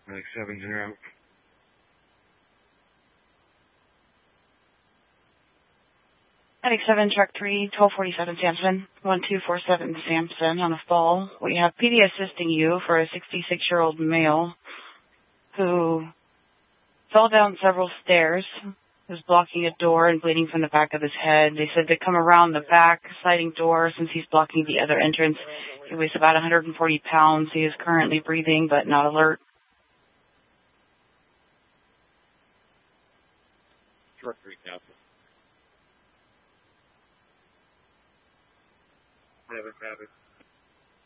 Medic 7's in route. Medic 7, truck 3, 1247 Sampson, 1247 Sampson on a fall. We have PD assisting you for a 66-year-old male who fell down several stairs, was blocking a door and bleeding from the back of his head. They said to come around the back sliding door since he's blocking the other entrance. He weighs about 140 pounds. He is currently breathing but not alert. Truck 3, Captain. 7, Captain.